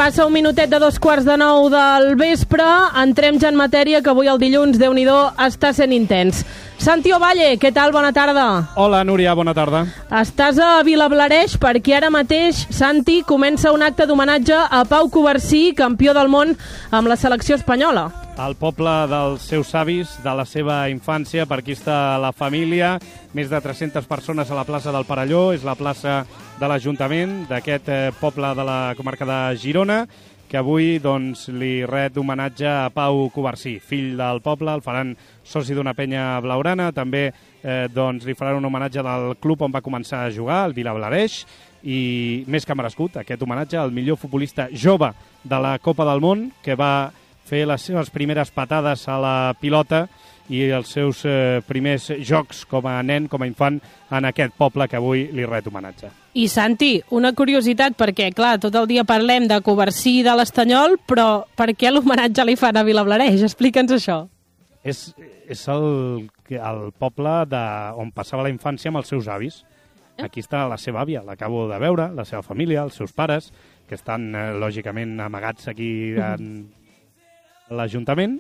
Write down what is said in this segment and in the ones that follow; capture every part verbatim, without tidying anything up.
Passa un minutet de dos quarts de nou del vespre. Entrem ja en matèria, que avui el dilluns, Déu-n'hi-do, està sent intens. Santi Ovalle, què tal? Bona tarda. Hola, Núria, bona tarda. Estàs a Vilablareix perquè ara mateix, Santi, comença un acte d'homenatge a Pau Covarsí, campió del món amb la selecció espanyola. El poble dels seus avis, de la seva infància, per aquí està la família, més de tres-centes persones a la plaça del Perelló, és la plaça de l'Ajuntament d'aquest eh, poble de la comarca de Girona, que avui doncs, li ret homenatge a Pau Covarsí, fill del poble, el faran soci d'una penya blaugrana, també eh, doncs, li faran un homenatge del club on va començar a jugar, el Vilablareix, i més que merescut aquest homenatge al millor futbolista jove de la Copa del Món, que va fer les seves primeres patades a la pilota i els seus eh, primers jocs com a nen, com a infant, en aquest poble que avui li ret homenatge. I Santi, una curiositat, perquè clar, tot el dia parlem de Covarsí i de l'Estanyol, però per què l'homenatge li fan a Vilablareix? Explica'ns això. És, és el, el poble de, on passava la infància amb els seus avis. Aquí està la seva àvia, l'acabo de veure, la seva família, els seus pares, que estan eh, lògicament amagats aquí en l'Ajuntament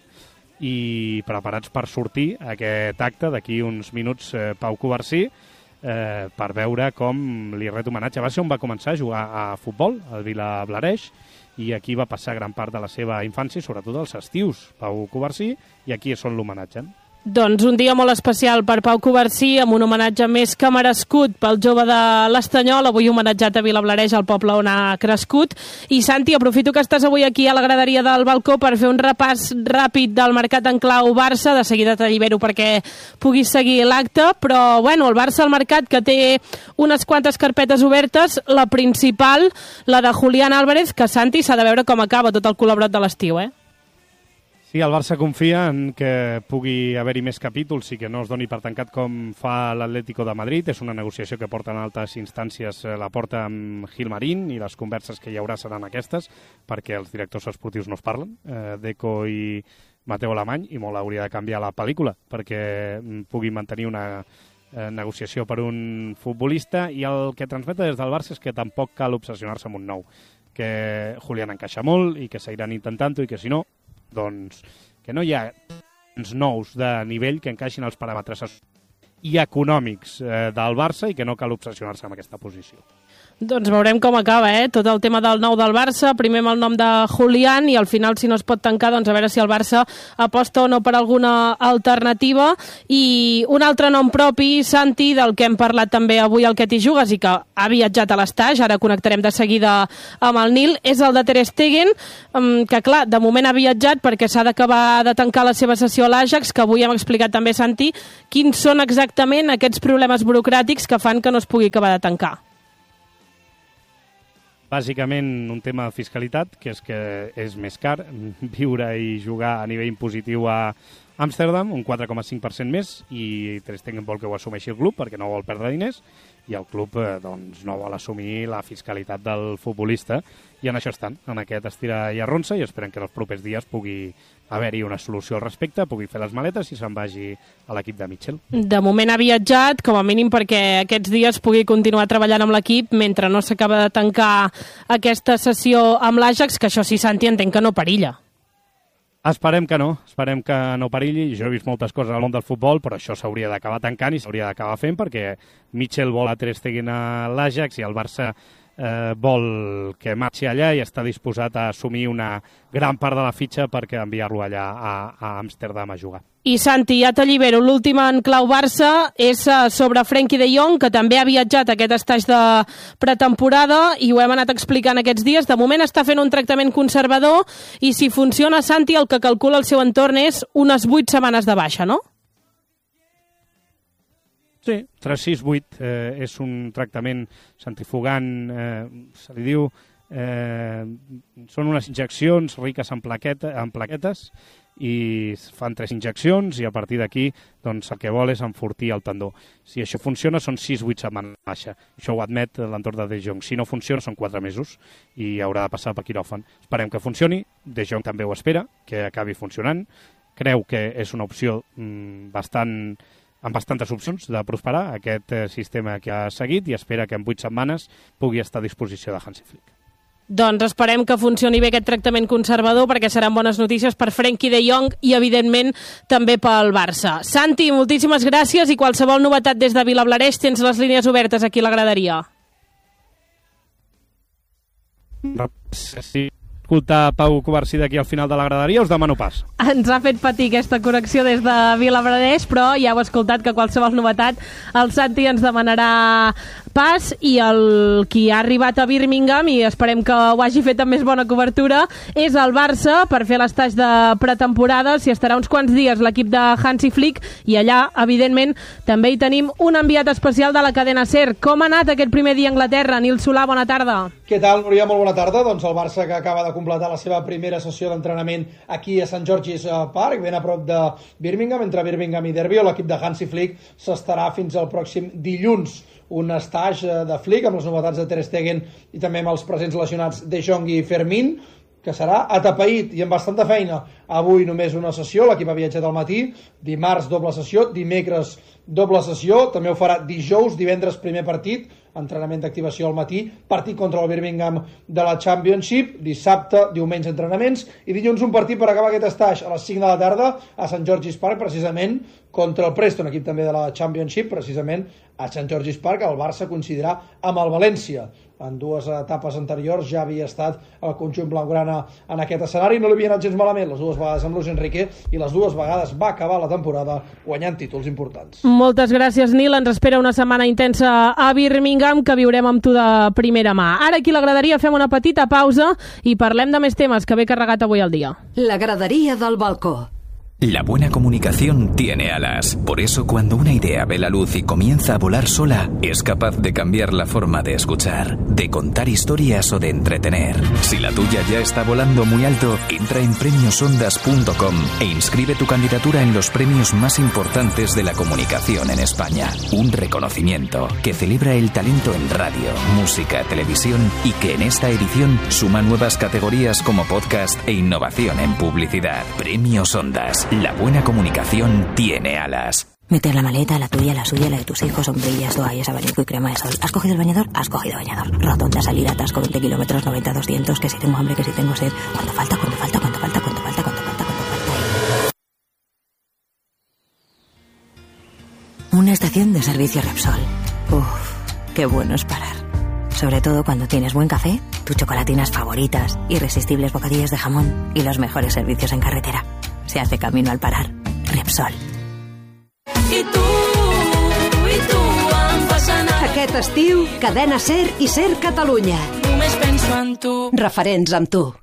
i preparats per sortir a aquest acte d'aquí uns minuts, eh, Pau Covarsí, eh, per veure com li ret homenatge. Va ser on va començar a jugar a futbol, al Vilablareix, i aquí va passar gran part de la seva infància, sobretot els estius, Pau Covarsí, i aquí és on l'homenatge. Doncs un dia molt especial per Pau Covarsí, amb un homenatge més que merescut pel jove de l'Estanyol, avui homenatjat a Vilablareix, el poble on ha crescut. I Santi, aprofito que estàs avui aquí a la graderia del balcó per fer un repàs ràpid del mercat en clau Barça. De seguida t'allibero perquè puguis seguir l'acte, però bueno, el Barça al mercat, que té unes quantes carpetes obertes, la principal, la de Julián Álvarez, que Santi s'ha de veure com acaba tot el col·laborat de l'estiu, eh? Sí, el Barça confia en que pugui haver-hi més capítols i que no es doni per tancat com fa l'Atlético de Madrid. És una negociació que porta en altes instàncies, la porta amb Gilmarín, i les converses que hi haurà seran aquestes, perquè els directors esportius no es parlen, eh, Deco i Mateu Alemany, i molt hauria de canviar la pel·lícula perquè pugui mantenir una eh, negociació per un futbolista, i el que transmeta des del Barça és que tampoc cal obsessionar-se amb un nou, que Julián encaixa molt i que seguiran intentant-ho, i que si no, doncs que no hi ha uns nous de nivell que encaixin els paràmetres i econòmics eh, del Barça, i que no cal obsessionar-se amb aquesta posició. Doncs veurem com acaba, eh? Tot el tema del nou del Barça, primer amb el nom de Julián, i al final, si no es pot tancar, doncs a veure si el Barça aposta o no per alguna alternativa. I un altre nom propi, Santi, del que hem parlat també avui al Que t'hi jugues i que ha viatjat a l'Estaix, ara connectarem de seguida amb el Nil, és el de Ter Stegen, que clar, de moment ha viatjat perquè s'ha d'acabar de tancar la seva sessió a l'Ajax, que avui hem explicat també, Santi, quins són exactament aquests problemes burocràtics que fan que no es pugui acabar de tancar. Bàsicament un tema de fiscalitat, que és que és més car viure i jugar a nivell impositiu a Amsterdam, un quatre coma cinc per cent més, i Ter Stegen vol que ho assumeixi el club perquè no vol perdre diners, i el club eh, doncs, no vol assumir la fiscalitat del futbolista, i en això estan, en aquest estira i arronsa, i esperen que en els propers dies pugui haver-hi una solució al respecte, pugui fer les maletes i se'n vagi a l'equip de Mitchell. De moment ha viatjat, com a mínim perquè aquests dies pugui continuar treballant amb l'equip mentre no s'acaba de tancar aquesta sessió amb l'Ajax, que això sí, Santi, entenc que no perilla. Esperem que no, esperem que no perilli. Jo he vist moltes coses al món del futbol, però això s'hauria d'acabar tancant i s'hauria d'acabar fent, perquè Mitchell vol a Ter Stegen a l'Ajax i el Barça eh, vol que marxi allà i està disposat a assumir una gran part de la fitxa perquè enviar-lo allà a, a Amsterdam a jugar. I Santi, ja t'allibero, l'última en clau Barça és sobre Frenkie de Jong, que també ha viatjat a aquest estaix de pretemporada i ho hem anat explicant aquests dies. De moment està fent un tractament conservador i si funciona, Santi, el que calcula el seu entorn és unes vuit setmanes de baixa, no? Sí, tres sis vuit eh, és un tractament centrifugant, eh, se li diu, eh, són unes injeccions riques en, plaqueta, en plaquetes, i fan tres injeccions i a partir d'aquí doncs, el que vol és enfortir el tendó. Si això funciona són sis vuit setmanes baixa. Això ho admet l'entorn de De Jong. Si no funciona són quatre mesos i haurà de passar per quiròfan. Esperem que funcioni. De Jong també ho espera, que acabi funcionant. Creu que és una opció mmm, bastant, amb bastantes opcions de prosperar aquest eh, sistema que ha seguit, i espera que en vuit setmanes pugui estar a disposició de Hansi Flick. Doncs esperem que funcioni bé aquest tractament conservador, perquè seran bones notícies per Frenkie de Jong i, evidentment, també pel Barça. Santi, moltíssimes gràcies i qualsevol novetat des de Vilablareix tens les línies obertes aquí a la graderia. Sí. Escoltar Pau Covarsí d'aquí al final de la graderia, us demano pas. Ens ha fet patir aquesta connexió des de Vilablareix, però ja heu escoltat que qualsevol novetat el Santi ens demanarà pas, i el qui ha arribat a Birmingham, i esperem que ho hagi fet amb més bona cobertura, és el Barça per fer l'estatge de pretemporada. S'hi estarà uns quants dies l'equip de Hansi Flick, i allà, evidentment, també hi tenim un enviat especial de la cadena SER. Com ha anat aquest primer dia a Anglaterra? Nil Solà, bona tarda. Què tal, Núria? Molt bona tarda. Doncs el Barça, que acaba de completar la seva primera sessió d'entrenament aquí a Sant George's Park, ben a prop de Birmingham, entre Birmingham i Derby, l'equip de Hansi Flick s'estarà fins al pròxim dilluns. Un estatge de Flick amb les novetats de Ter Stegen i també amb els presents lesionats De Jong i Fermín, que serà atapeït i amb bastanta feina. Avui només una sessió, l'equip ha viatjat al matí, dimarts doble sessió, dimecres doble sessió, també ho farà dijous, divendres primer partit, entrenament d'activació al matí, partit contra el Birmingham de la Championship, dissabte, diumenge entrenaments, i dilluns un partit per acabar aquest estatge a les cinc de la tarda a Sant George's Park, precisament contra el Preston, equip també de la Championship, precisament a Sant George's Park. El Barça coincidirà amb el València. En dues etapes anteriors ja havia estat el conjunt blaugrana en aquest escenari, no li havia anat gens malament, les dues vegades amb Luis Enrique, i les dues vegades va acabar la temporada guanyant títols importants. Moltes gràcies, Nil. Ens espera una setmana intensa a Birmingham que viurem amb tu de primera mà. Ara aquí a la graderia fem una petita pausa i parlem de més temes que ve carregat avui al dia. La graderia del balcó. La buena comunicación tiene alas. Por eso, cuando una idea ve la luz y comienza a volar sola, es capaz de cambiar la forma de escuchar, de contar historias o de entretener. Si la tuya ya está volando muy alto, entra en premios ondas punto com e inscribe tu candidatura en los premios más importantes de la comunicación en España. Un reconocimiento que celebra el talento en radio, música, televisión y que en esta edición suma nuevas categorías como podcast e innovación en publicidad. Premios Ondas. La buena comunicación tiene alas. Meter la maleta, la tuya, la suya, la de tus hijos, sombrillas, toallas, abanico y crema de sol. ¿Has cogido el bañador? Has cogido bañador. Rotonda, salida, atasco, veinte kilómetros, noventa, doscientos, que si tengo hambre, que si tengo sed. ¿Cuánto falta? ¿Cuánto falta? ¿Cuánto falta? ¿Cuánto falta? ¿Cuánto falta? ¿Cuánto falta? Una estación de servicio Repsol. Uf, qué bueno es parar. Sobre todo cuando tienes buen café, tus chocolatinas favoritas, irresistibles bocadillos de jamón y los mejores servicios en carretera. Se hace camino al parar. Repsol. I tu, i tu em fas anar. Aquest estiu, Cadena SER i SER Catalunya. Només penso en tu. Referents amb tu.